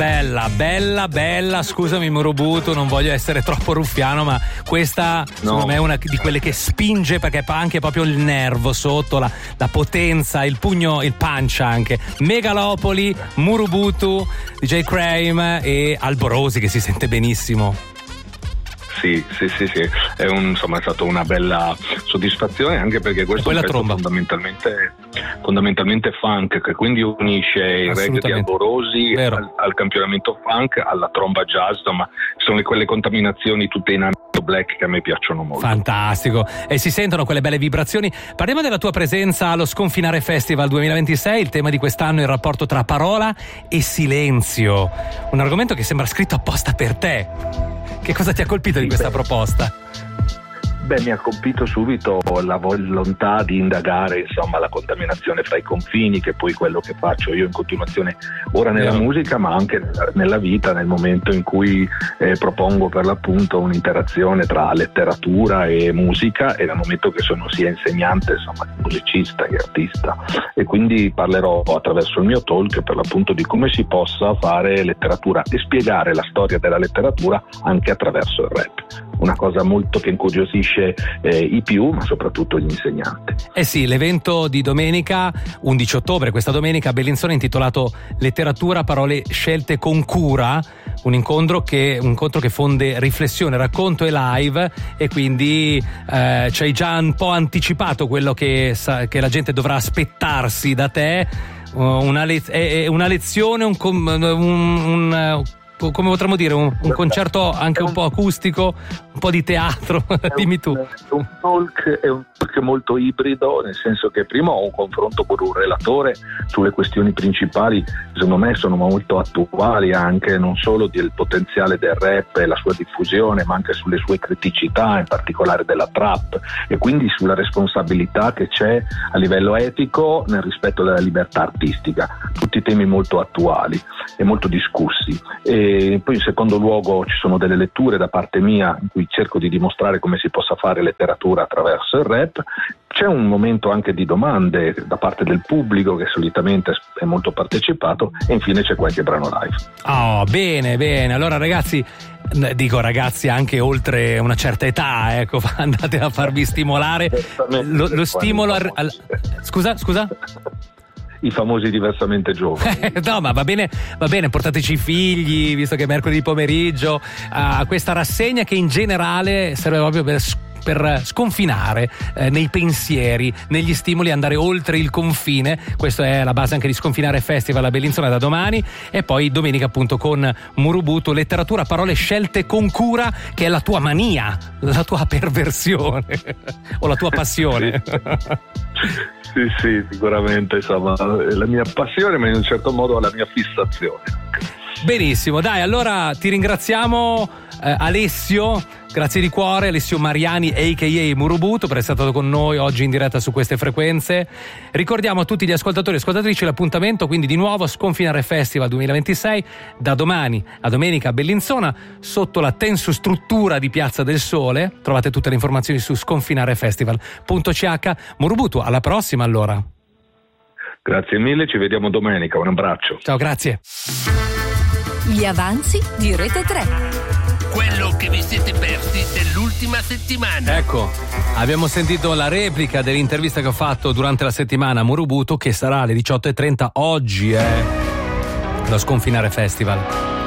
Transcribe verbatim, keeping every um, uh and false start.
Bella, bella, bella, scusami Murubutu, non voglio essere troppo ruffiano, ma questa no. secondo me è una di quelle che spinge, perché fa anche proprio il nervo sotto, la, la potenza, il pugno, il punch anche. Megalopoli, Murubutu, D J Crame e Alborosi che si sente benissimo. Sì, sì, sì, sì, è un, insomma è stata una bella soddisfazione, anche perché questo è un pezzo fondamentalmente, fondamentalmente funk, che quindi unisce il reggae di Alborosi al, al campionamento funk, alla tromba jazz, insomma sono quelle contaminazioni tutte in ambito black che a me piacciono molto. Fantastico, e si sentono quelle belle vibrazioni. Parliamo della tua presenza allo Sconfinare Festival duemilaventisei, il tema di quest'anno è il rapporto tra parola e silenzio, un argomento che sembra scritto apposta per te. Che cosa ti ha colpito di questa proposta? Beh, mi ha colpito subito la volontà di indagare, insomma, la contaminazione fra i confini, che è poi quello che faccio io in continuazione ora nella yeah. musica, ma anche nella vita, nel momento in cui eh, propongo per l'appunto un'interazione tra letteratura e musica, e nel momento che sono sia insegnante, insomma, musicista che artista, e quindi parlerò attraverso il mio talk per l'appunto di come si possa fare letteratura e spiegare la storia della letteratura anche attraverso il rap. Una cosa molto che incuriosisce eh, i più, ma soprattutto gli insegnanti. Eh sì, l'evento di domenica undici ottobre, questa domenica a Bellinzona, intitolato Letteratura, parole scelte con cura, un incontro che, un incontro che fonde riflessione, racconto e live, e quindi eh, ci hai già un po' anticipato quello che, sa, che la gente dovrà aspettarsi da te, una, le, è una lezione, un, un, un come potremmo dire, un, un concerto anche un po' acustico, un po' di teatro. Dimmi tu. È un talk, è un talk molto ibrido, nel senso che prima ho un confronto con un relatore sulle questioni principali, secondo me sono molto attuali, anche non solo del potenziale del rap e la sua diffusione, ma anche sulle sue criticità, in particolare della trap, e quindi sulla responsabilità che c'è a livello etico nel rispetto della libertà artistica. Tutti temi molto attuali e molto discussi. E E poi in secondo luogo ci sono delle letture da parte mia in cui cerco di dimostrare come si possa fare letteratura attraverso il rap. C'è un momento anche di domande da parte del pubblico che solitamente è molto partecipato, e infine c'è qualche brano live. Oh, bene, bene. Allora ragazzi, dico ragazzi anche oltre una certa età, ecco, andate a farvi stimolare. Lo, lo stimolo al, al... Scusa, scusa? I famosi diversamente giovani. No, ma va bene, va bene, portateci i figli, visto che è mercoledì pomeriggio, a questa rassegna che in generale serve proprio per per sconfinare eh, nei pensieri, negli stimoli, andare oltre il confine. Questa è la base anche di Sconfinare Festival a Bellinzona da domani, e poi domenica appunto con Murubutu, letteratura, parole scelte con cura, che è la tua mania, la tua perversione o la tua passione. Sì, sì, sicuramente, insomma, è la mia passione, ma in un certo modo la mia fissazione. Benissimo, dai, allora ti ringraziamo eh, Alessio, grazie di cuore, Alessio Mariani a k a. Murubutu, per essere stato con noi oggi in diretta su queste frequenze. Ricordiamo a tutti gli ascoltatori e ascoltatrici l'appuntamento, quindi di nuovo Sconfinare Festival duemilaventisei, da domani a domenica a Bellinzona, sotto la tensostruttura di Piazza del Sole. Trovate tutte le informazioni su sconfinarefestival punto c h. Murubutu, alla prossima allora. Grazie mille, ci vediamo domenica, un abbraccio. Ciao, grazie. Gli avanzi di Rete tre. Quello che vi siete persi dell'ultima settimana. Ecco, abbiamo sentito la replica dell'intervista che ho fatto durante la settimana a Murubutu, che sarà alle diciotto e trenta oggi, eh, lo Sconfinare Festival.